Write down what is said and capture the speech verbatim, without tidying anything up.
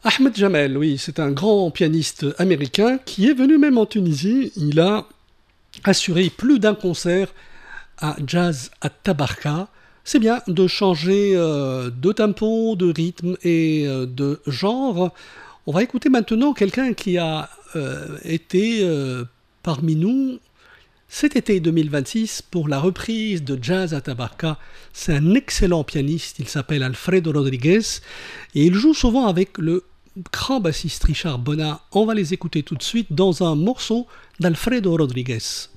Ahmed Jamel, oui, c'est un grand pianiste américain qui est venu même en Tunisie. Il a assuré plus d'un concert à Jazz à Tabarka. C'est bien de changer euh, de tempo, de rythme et euh, de genre. On va écouter maintenant quelqu'un qui a euh, été euh, parmi nous cet été deux mille vingt-six pour la reprise de Jazz à Tabarka. C'est un excellent pianiste, il s'appelle Alfredo Rodriguez et il joue souvent avec le grand bassiste Richard Bonnat. On va les écouter tout de suite dans un morceau d'Alfredo Rodriguez.